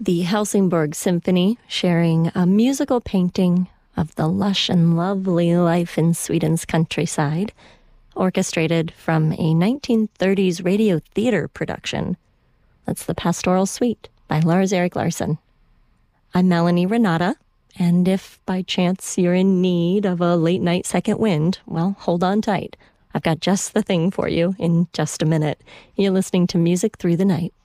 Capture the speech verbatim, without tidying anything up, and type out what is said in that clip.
The Helsingborg Symphony sharing a musical painting of the lush and lovely life in Sweden's countryside, orchestrated from a nineteen thirties radio theater production. That's the Pastoral Suite by Lars-Erik Larsson. I'm Melanie Renata, and if by chance you're in need of a late-night second wind, well, hold on tight. I've got just the thing for you in just a minute. You're listening to Music Through the Night.